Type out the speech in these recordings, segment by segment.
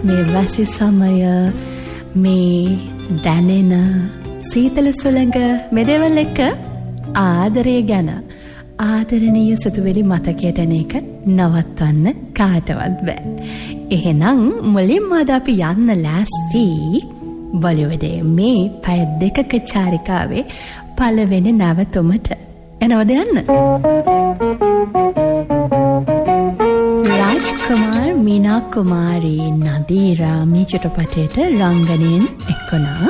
මේ වැසි සමය මේ දැනෙන සීතල සුළඟ මෙදෙවල් එක ආදරය ගැන ආදරණීය සිතුවිලි මතකයට එන එක නවත්වන්න කාටවත් බෑ. එහෙනම් මුලින්ම අද අපි යන්න ලෑස්ති බොලිවුඩේ මේ පැය දෙකක චාරිකාවේ පළවෙනි නැවතුමට. එනවද යන්න? රාජ්කුමාර්, මීනා කුමාරී, නදීරා මේ චිත්‍රපටයට රංගනයෙන් එක්වුණා.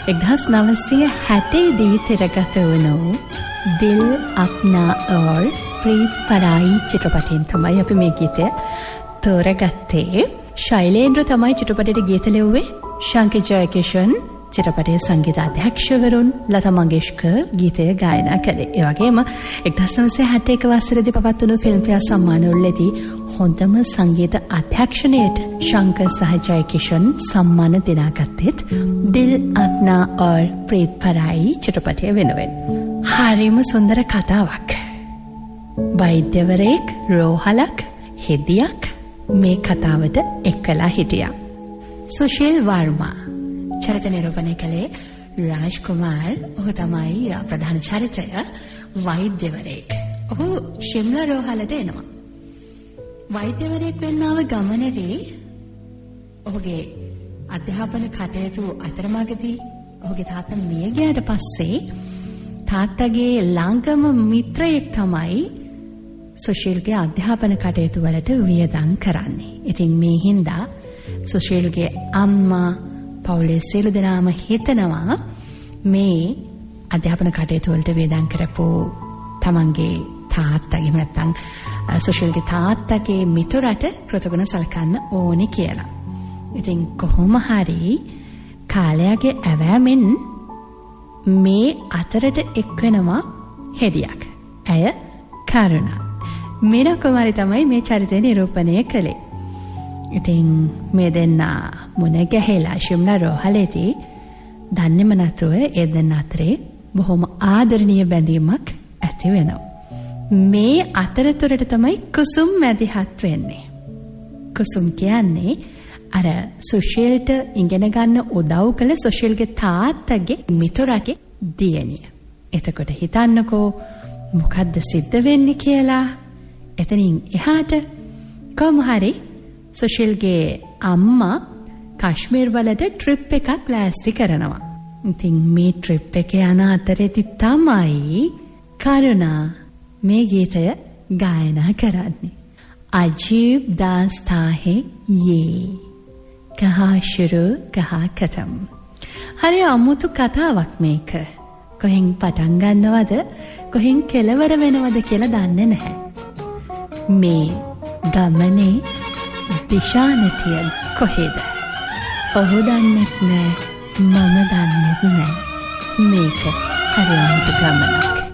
1960 දී තිරගත වුණු දිල් අප්නා ଔർ प्रीत पराई චිත්‍රපටයෙන් තමයි අපි මේ ගීතය තෝරගත්තේ. ශෛලේන්ද්‍ර තමයි චිත්‍රපටයට ගීත ලිව්වේ. ශංකර් ජයකිෂන් චිත්‍රපටයේ සංගීත අධ්‍යක්ෂවරුන්, ලතා මංගেশකර් ගීතය ගායනා කළේ. ඒ වගේම 1961 වසරේදී පවත්වුණු ෆිල්ම්ෆෙයාර් සම්මානවලදී හොඳම සංගීත අධ්‍යක්ෂණයට ශංකර් සහ ජයකිෂන් සම්මාන දිනාගත්තෙත් දිල් අප්නා ඖർ प्रीत पराई චිත්‍රපටය වෙනුවෙන්. හරිම සුන්දර කතාවක්. වෛද්‍යවරයෙක්, රෝහලක්, හෙදියක් මේ කතාවට එක්කලා හිටියා. සුශීල් වර්මා චරිත නිරූපණය කළේ රාජ්කුමාර්. ඔහු තමයි ප්‍රධාන චරිතය. වෛද්‍යවරයෙක්. ඔහු ශිම්ලා රෝහලට එනවා. වෛද්‍යවරයෙක් වෙන්නව ගමනේදී ඔහුගේ අධ්‍යාපන කටයුතු අතරමඟදී ඔහුගේ තාත්තා මිය ගියාට පස්සේ තාත්තගේ ළඟම මිත්‍රයෙක් තමයි සුශීල්ගේ අධ්‍යාපන කටයුතු වලට වියදම් කරන්නේ. ඉතින් මේ හින්දා සුශීල්ගේ අම්මා පවුලේ සියලු දෙනාම හිතනවා මේ අධ්‍යාපන කටයුතු වලට වියදම් කරපු තමන්ගේ තාත්තගේ නැත්නම් සුශීල්ගේ තාත්තගේ මිතුරට කෘතගුණ සලකන්න ඕනේ කියලා. ඉතින් කොහොම හරි කාලයාගේ ඇවෑමෙන් මේ අතරට එක්වෙනවා හෙදියක්. ඇය කරුණා. මීනා කුමාරි තමයි මේ චරිතය නිරූපණය කළේ. ඉතින් මේ දෙන්නා මුණ ගැහිලා ශිම්ලා රෝහලේදී දන්නේම නැතුව ඒ දෙන්න අතරේ බොහොම ආදරණීය බැඳීමක් ඇති වෙනවා. මේ අතරතුරට තමයි කුසුම් මැදිහත් වෙන්නේ. කුසුම් කියන්නේ අර සුශීල්ට ඉගෙන ගන්න උදව් කළ සුශීල්ගේ තාත්තගේ මිතුරගේ දියණිය. එතකොට හිතන්නකෝ මොකද්ද සිද්ධ වෙන්නේ කියලා. එතනින් එහාට කොහොම හරි සුශීල්ගේ අම්මා කාශ්මීර් වලට ට්‍රිප් එකක් ලෑස්ති කරනවා. ඉතින් මේ ට්‍රිප් එක යන අතරේදී තමයි කරුණා මේ ගීතය ගායනා කරන්නේ. अजीब दास्तां है ये कहाँ शुरू कहाँ खत्म. හරි අමුතු කතාවක් මේක. කොහෙන් පටන් ගන්නවද කොහෙන් කෙලවර වෙනවද කියලා දන්නේ නැහැ. මේ ගමනේ දිශානතිය කොහෙද? ඔහු දන්නෙත් නෑ, මම දන්නෙත් නෑ. මේක හරි අමුතු ගමනක්.